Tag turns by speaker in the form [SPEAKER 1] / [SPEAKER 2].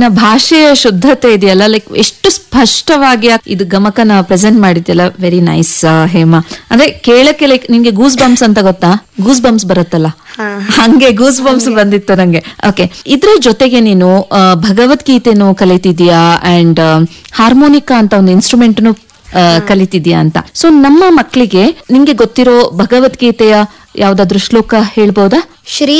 [SPEAKER 1] ನಿನ್ನ ಭಾಷೆಯ ಶುದ್ಧತೆ ಇದೆಯಲ್ಲ, ಲೈಕ್ ಎಷ್ಟು ಸ್ಪಷ್ಟವಾಗಿ ಇದು ಗಮಕನ ಪ್ರೆಸೆಂಟ್ ಮಾಡಿದ್ಯಲ್ಲ, ವೆರಿ ನೈಸ್ ಹೇಮಾ. ಅಂದ್ರೆ ಕೇಳಕ್ಕೆ ಲೈಕ್ ನಿಂಗೆ ಗೂಸ್ ಬಂಪ್ಸ್ ಅಂತ ಗೊತ್ತಾ, ಗೂಸ್ ಬಂಪ್ಸ್ ಬರುತ್ತಲ್ಲ, ಹಂಗೆ ಗೂಸ್ ಬಂಪ್ಸ್ ಬಂದಿತ್ತು ನಂಗೆ. ಓಕೆ, ಇದ್ರ ಜೊತೆಗೆ ನೀನು ಭಗವದ್ಗೀತೆನೂ ಕಲಿತಿದ್ಯಾ ಅಂಡ್ ಹಾರ್ಮೋನಿಕಾ ಅಂತ ಒಂದು ಇನ್ಸ್ಟ್ರೂಮೆಂಟ್ ಕಲಿತಿದ್ಯಾ ಅಂತ. ಸೊ ನಮ್ಮ ಮಕ್ಕಳಿಗೆ ನಿಂಗೆ ಗೊತ್ತಿರೋ ಭಗವದ್ಗೀತೆಯ ಯಾವ್ದಾದ್ರು ಶ್ಲೋಕ ಹೇಳ್ಬೋದಾ?
[SPEAKER 2] ಶ್ರೀ